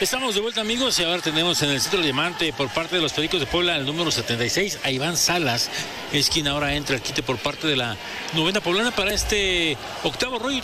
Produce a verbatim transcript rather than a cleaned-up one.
Estamos de vuelta, amigos, y ahora tenemos en el centro de diamante por parte de los Pericos de Puebla el número setenta y seis, a Iván Salas, es quien ahora entra al quite por parte de la novena poblana para este octavo rollo.